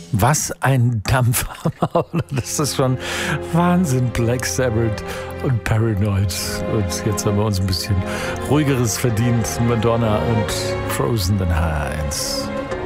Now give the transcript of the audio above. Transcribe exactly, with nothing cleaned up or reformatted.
Was ein Dampfhammer, das ist schon Wahnsinn. Black Sabbath und Paranoid. Und jetzt haben wir uns ein bisschen ruhigeres verdient. Madonna und Frozen in H eins.